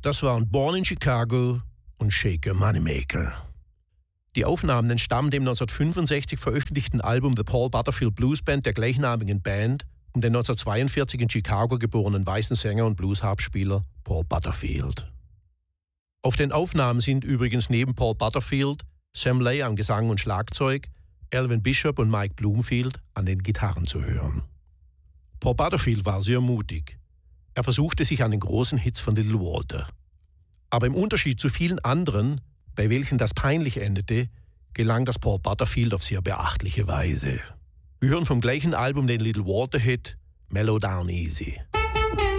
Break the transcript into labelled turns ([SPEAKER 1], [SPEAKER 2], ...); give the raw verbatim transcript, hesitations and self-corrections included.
[SPEAKER 1] Das waren Born in Chicago und Shake Your Moneymaker. Die Aufnahmen entstammen dem neunzehnhundertfünfundsechzig veröffentlichten Album The Paul Butterfield Blues Band der gleichnamigen Band um den neunzehnhundertzweiundvierzig in Chicago geborenen weißen Sänger und Blues-Harpspieler Paul Butterfield. Auf den Aufnahmen sind übrigens neben Paul Butterfield Sam Lay am Gesang und Schlagzeug, Elvin Bishop und Mike Bloomfield an den Gitarren zu hören. Paul Butterfield war sehr mutig. Er versuchte sich an den großen Hits von Little Walter. Aber im Unterschied zu vielen anderen, bei welchen das peinlich endete, gelang das Paul Butterfield auf sehr beachtliche Weise. Wir hören vom gleichen Album den Little Walter-Hit Mellow Down Easy.